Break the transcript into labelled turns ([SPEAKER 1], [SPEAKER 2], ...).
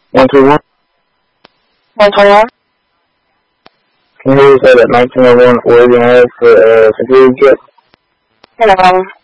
[SPEAKER 1] 121?
[SPEAKER 2] 121?
[SPEAKER 1] Can you say that 1901 Oregon has for security check?
[SPEAKER 2] No problem.